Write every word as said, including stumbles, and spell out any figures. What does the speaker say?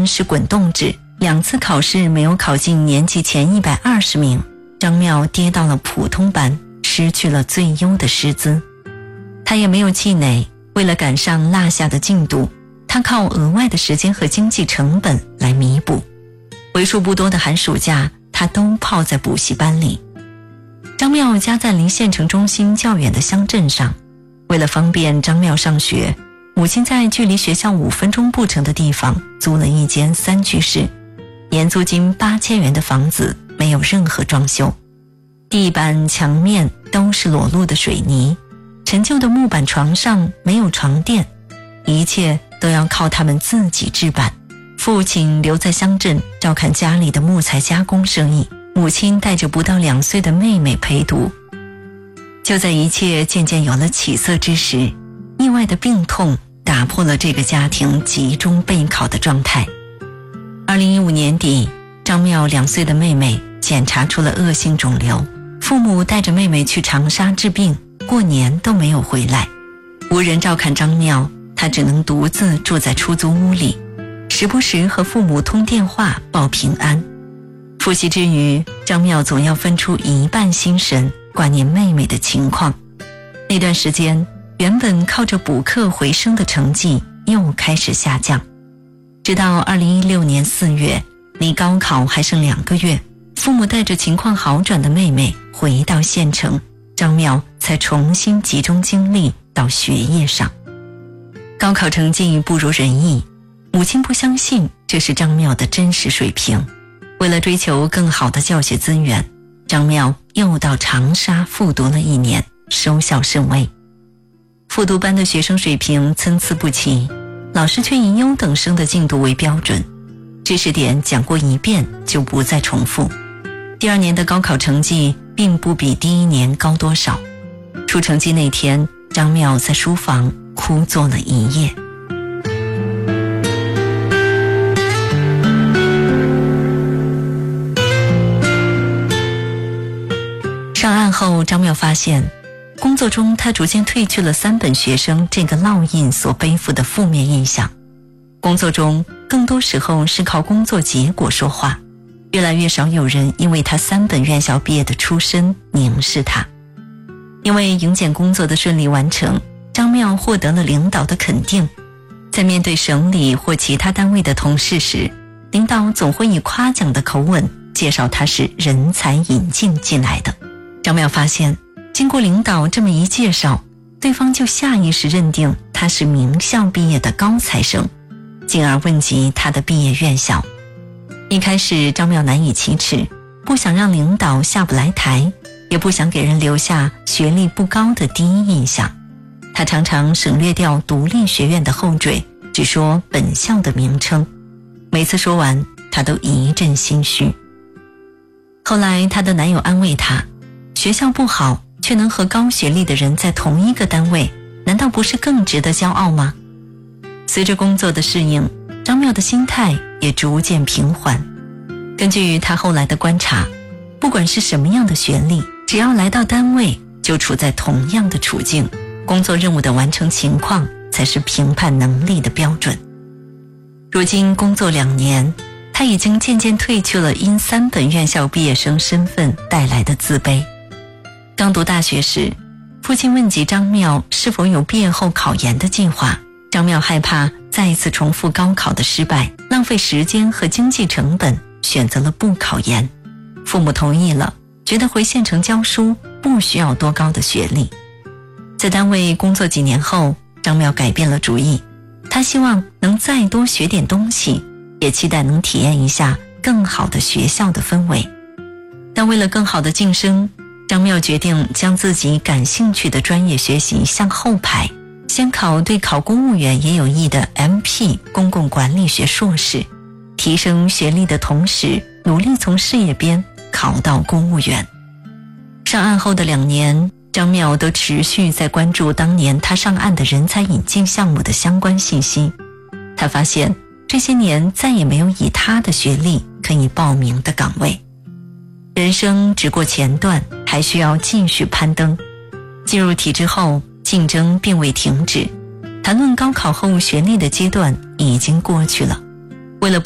是滚动制，两次考试没有考进年级前一百二十名，张妙跌到了普通班，失去了最优的师资。他也没有气馁，为了赶上落下的进度，他靠额外的时间和经济成本来弥补。为数不多的寒暑假，他都泡在补习班里。张妙家在离县城中心较远的乡镇上，为了方便张妙上学，母亲在距离学校五分钟步程的地方租了一间三居室，年租金八千元的房子，没有任何装修，地板墙面都是裸露的水泥，陈旧的木板床上没有床垫，一切都要靠他们自己置办。父亲留在乡镇照看家里的木材加工生意，母亲带着不到两岁的妹妹陪读。就在一切渐渐有了起色之时，意外的病痛打破了这个家庭集中备考的状态。二零一五年底，张妙两岁的妹妹检查出了恶性肿瘤，父母带着妹妹去长沙治病，过年都没有回来。无人照看张妙，她只能独自住在出租屋里，时不时和父母通电话报平安。复习之余，张妙总要分出一半心神挂念妹妹的情况。那段时间，原本靠着补课回升的成绩又开始下降。直到二零一六年四月，离高考还剩两个月，父母带着情况好转的妹妹回到县城，张妙才重新集中精力到学业上。高考成绩不如人意，母亲不相信这是张妙的真实水平。为了追求更好的教学资源，张妙又到长沙复读了一年，收效甚微。复读班的学生水平参差不齐，老师却以优等生的进度为标准，知识点讲过一遍就不再重复。第二年的高考成绩并不比第一年高多少。出成绩那天，张妙在书房哭坐了一夜。上岸后，张妙发现工作中他逐渐褪去了三本学生这个烙印所背负的负面印象。工作中更多时候是靠工作结果说话，越来越少有人因为他三本院校毕业的出身凝视他。因为迎检工作的顺利完成，张妙获得了领导的肯定。在面对省里或其他单位的同事时，领导总会以夸奖的口吻介绍他是人才引进进来的。张妙发现，经过领导这么一介绍，对方就下意识认定他是名校毕业的高材生，进而问及他的毕业院校。一开始张妙难以启齿，不想让领导下不来台，也不想给人留下学历不高的第一印象。他常常省略掉独立学院的后缀，只说本校的名称。每次说完，他都一阵心虚。后来她的男友安慰她，学校不好却能和高学历的人在同一个单位，难道不是更值得骄傲吗？随着工作的适应，张妙的心态也逐渐平缓。根据她后来的观察，不管是什么样的学历，只要来到单位就处在同样的处境，工作任务的完成情况才是评判能力的标准。如今工作两年，她已经渐渐褪去了因三本院校毕业生身份带来的自卑。刚读大学时，父亲问及张妙是否有毕业后考研的计划，张妙害怕再一次重复高考的失败，浪费时间和经济成本，选择了不考研。父母同意了，觉得回县城教书不需要多高的学历。在单位工作几年后，张妙改变了主意，她希望能再多学点东西，也期待能体验一下更好的学校的氛围。但为了更好的晋升，张妙决定将自己感兴趣的专业学习向后排，先考对考公务员也有益的 M P 公共管理学硕士，提升学历的同时，努力从事业编考到公务员。上岸后的两年，张妙都持续在关注当年他上岸的人才引进项目的相关信息。他发现这些年再也没有以他的学历可以报名的岗位。人生只过前段，还需要继续攀登。进入体制后，竞争并未停止，谈论高考后学历的阶段已经过去了。